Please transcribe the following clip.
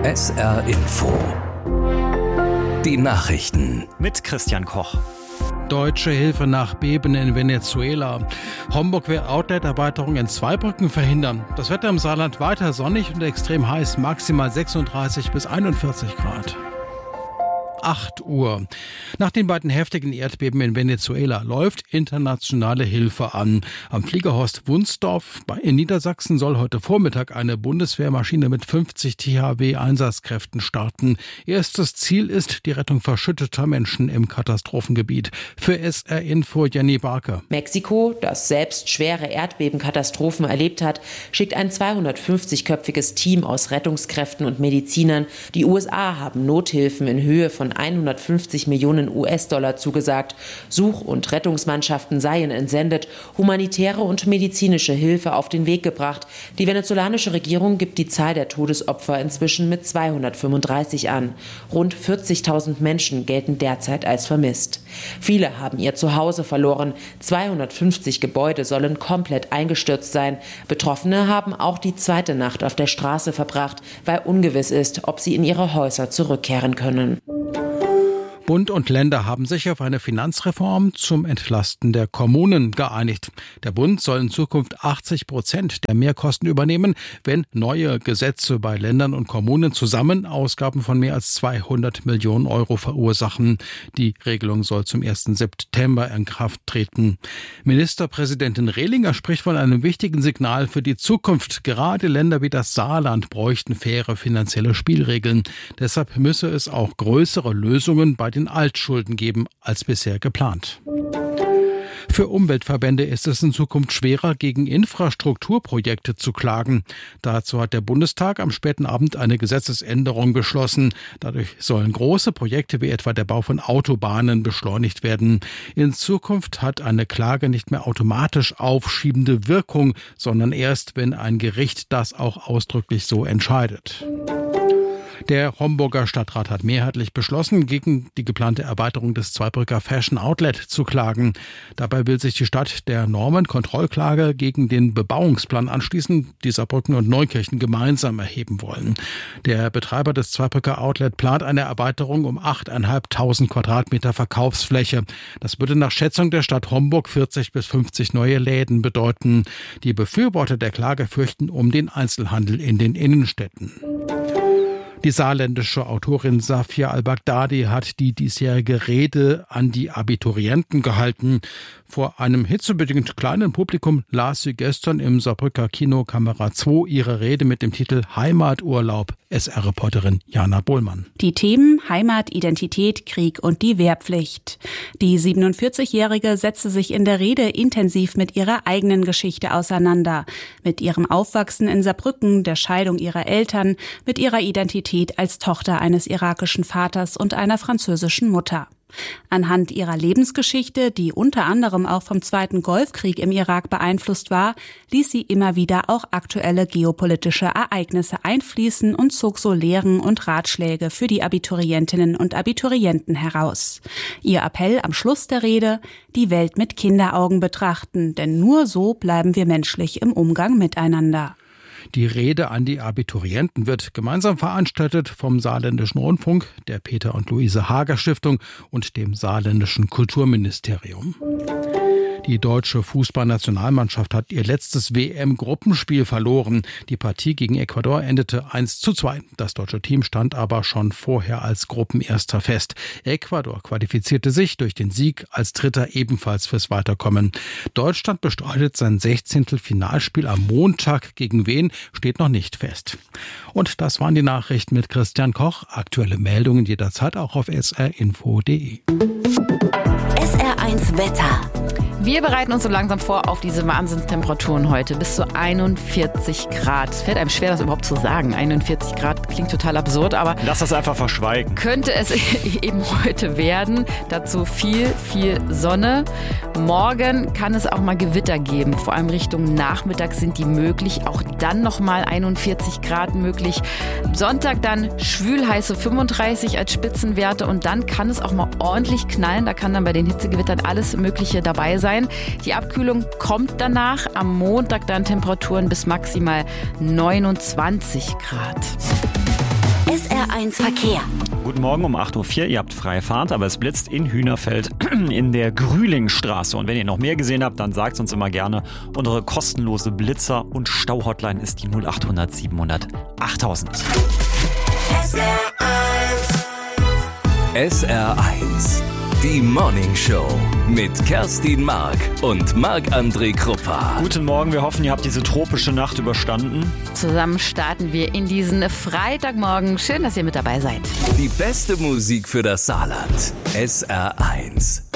SR Info. Die Nachrichten. Mit Christian Koch. Deutsche Hilfe nach Beben in Venezuela. Homburg will Outlet-Erweiterung in Zweibrücken verhindern. Das Wetter im Saarland weiter sonnig und extrem heiß, maximal 36 bis 41 Grad. 8 Uhr. Nach den beiden heftigen Erdbeben in Venezuela läuft internationale Hilfe an. Am Fliegerhorst Wunsdorf in Niedersachsen soll heute Vormittag eine Bundeswehrmaschine mit 50 THW-Einsatzkräften starten. Erstes Ziel ist die Rettung verschütteter Menschen im Katastrophengebiet. Für SR Info Jenny Barker. Mexiko, das selbst schwere Erdbebenkatastrophen erlebt hat, schickt ein 250-köpfiges Team aus Rettungskräften und Medizinern. Die USA haben Nothilfen in Höhe von 150 Millionen US-Dollar zugesagt. Such- und Rettungsmannschaften seien entsendet, humanitäre und medizinische Hilfe auf den Weg gebracht. Die venezolanische Regierung gibt die Zahl der Todesopfer inzwischen mit 235 an. Rund 40.000 Menschen gelten derzeit als vermisst. Viele haben ihr Zuhause verloren. 250 Gebäude sollen komplett eingestürzt sein. Betroffene haben auch die zweite Nacht auf der Straße verbracht, weil ungewiss ist, ob sie in ihre Häuser zurückkehren können. Bund und Länder haben sich auf eine Finanzreform zum Entlasten der Kommunen geeinigt. Der Bund soll in Zukunft 80% der Mehrkosten übernehmen, wenn neue Gesetze bei Ländern und Kommunen zusammen Ausgaben von mehr als 200 Millionen Euro verursachen. Die Regelung soll zum 1. September in Kraft treten. Ministerpräsidentin Rehlinger spricht von einem wichtigen Signal für die Zukunft. Gerade Länder wie das Saarland bräuchten faire finanzielle Spielregeln. Deshalb müsse es auch größere Lösungen bei den Altschulden geben als bisher geplant. Für Umweltverbände ist es in Zukunft schwerer, gegen Infrastrukturprojekte zu klagen. Dazu hat der Bundestag am späten Abend eine Gesetzesänderung beschlossen. Dadurch sollen große Projekte wie etwa der Bau von Autobahnen beschleunigt werden. In Zukunft hat eine Klage nicht mehr automatisch aufschiebende Wirkung, sondern erst, wenn ein Gericht das auch ausdrücklich so entscheidet. Der Homburger Stadtrat hat mehrheitlich beschlossen, gegen die geplante Erweiterung des Zweibrücker Fashion Outlet zu klagen. Dabei will sich die Stadt der Normenkontrollklage gegen den Bebauungsplan anschließen, die Saarbrücken und Neukirchen gemeinsam erheben wollen. Der Betreiber des Zweibrücker Outlet plant eine Erweiterung um 8.500 Quadratmeter Verkaufsfläche. Das würde nach Schätzung der Stadt Homburg 40 bis 50 neue Läden bedeuten. Die Befürworter der Klage fürchten um den Einzelhandel in den Innenstädten. Die saarländische Autorin Safia al-Baghdadi hat die diesjährige Rede an die Abiturienten gehalten. Vor einem hitzebedingt kleinen Publikum las sie gestern im Saarbrücker Kino Kamera 2 ihre Rede mit dem Titel Heimaturlaub. SR-Reporterin Jana Bohlmann. Die Themen Heimat, Identität, Krieg und die Wehrpflicht. Die 47-Jährige setzte sich in der Rede intensiv mit ihrer eigenen Geschichte auseinander. Mit ihrem Aufwachsen in Saarbrücken, der Scheidung ihrer Eltern, mit ihrer Identität als Tochter eines irakischen Vaters und einer französischen Mutter. Anhand ihrer Lebensgeschichte, die unter anderem auch vom Zweiten Golfkrieg im Irak beeinflusst war, ließ sie immer wieder auch aktuelle geopolitische Ereignisse einfließen und zog so Lehren und Ratschläge für die Abiturientinnen und Abiturienten heraus. Ihr Appell am Schluss der Rede: die Welt mit Kinderaugen betrachten, denn nur so bleiben wir menschlich im Umgang miteinander. Die Rede an die Abiturienten wird gemeinsam veranstaltet vom Saarländischen Rundfunk, der Peter und Luise Hager Stiftung und dem Saarländischen Kulturministerium. Die deutsche Fußballnationalmannschaft hat ihr letztes WM-Gruppenspiel verloren. Die Partie gegen Ecuador endete 1:2. Das deutsche Team stand aber schon vorher als Gruppenerster fest. Ecuador qualifizierte sich durch den Sieg als Dritter ebenfalls fürs Weiterkommen. Deutschland bestreitet sein 16. Finalspiel am Montag. Gegen wen, steht noch nicht fest. Und das waren die Nachrichten mit Christian Koch. Aktuelle Meldungen jederzeit auch auf srinfo.de. SR1 Wetter. Wir bereiten uns so langsam vor auf diese Wahnsinnstemperaturen heute. Bis zu 41 Grad. Es fällt einem schwer, das überhaupt zu sagen. 41 Grad klingt total absurd, aber lass das einfach verschweigen. Könnte es eben heute werden. Dazu viel Sonne. Morgen kann es auch mal Gewitter geben. Vor allem Richtung Nachmittag sind die möglich. Auch dann nochmal 41 Grad möglich. Sonntag dann schwülheiße 35 als Spitzenwerte. Und dann kann es auch mal ordentlich knallen. Da kann dann bei den Hitzegewittern alles Mögliche dabei sein. Die Abkühlung kommt danach. Am Montag dann Temperaturen bis maximal 29 Grad. SR1 Verkehr. Guten Morgen um 8.04 Uhr. Ihr habt freie Fahrt, aber es blitzt in Hühnerfeld in der Grühlingstraße. Und wenn ihr noch mehr gesehen habt, dann sagt uns immer gerne. Unsere kostenlose Blitzer- und Stauhotline ist die 0800 700 8000. SR1, die Morning Show mit Kerstin Mark und Marc-André Kruppa. Guten Morgen, wir hoffen, ihr habt diese tropische Nacht überstanden. Zusammen starten wir in diesen Freitagmorgen. Schön, dass ihr mit dabei seid. Die beste Musik für das Saarland. SR1.